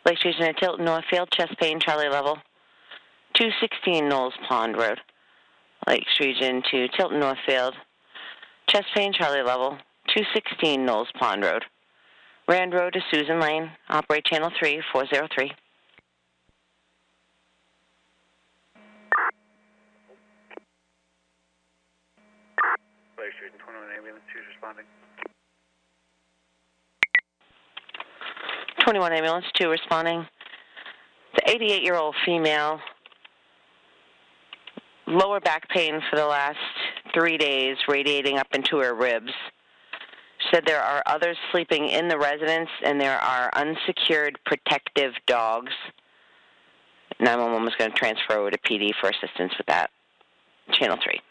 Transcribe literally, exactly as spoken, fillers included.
Lakes Region at Tilton Northfield, chest pain, Charlie level. two sixteen Knowles Pond Road. Lakes Region to Tilton Northfield, chest pain, Charlie level. two sixteen Knowles Pond Road. Rand Road to Susan Lane. Operate channel three, four zero three. Lakes Region twenty-one ambulance, who's responding? twenty-one ambulance, two responding. The eighty-eight-year-old female, lower back pain for the last three days, radiating up into her ribs. Said there are others sleeping in the residence, and there are unsecured protective dogs. nine one one was going to transfer over to P D for assistance with that. Channel three.